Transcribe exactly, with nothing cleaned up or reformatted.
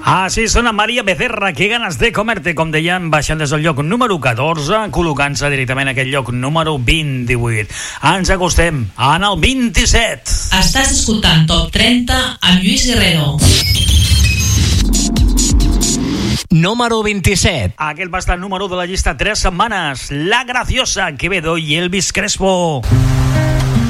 Així sona Maria Becerra, que ganes de comerte, com dèiem, baixant des del lloc número catorze, col·locant-se directament a aquest lloc número vint-i-vuit. Ens acostem en el vint-i-set. Estàs escoltant Top trenta amb Lluís Guerrero. Número vint-i-set. Aquest va estar número de la llista tres setmanes. La Graciosa, Quevedo i Elvis Crespo.